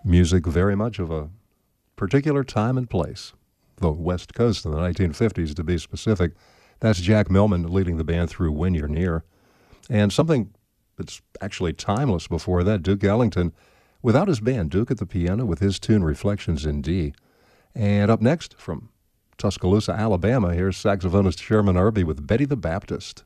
Music very much of a particular time and place, the West Coast in the 1950s to be specific. That's Jack Millman leading the band through When You're Near. And something that's actually timeless before that, Duke Ellington, without his band, Duke at the piano with his tune Reflections in D. And up next from Tuscaloosa, Alabama, here's saxophonist Sherman Irby with Betty the Baptist.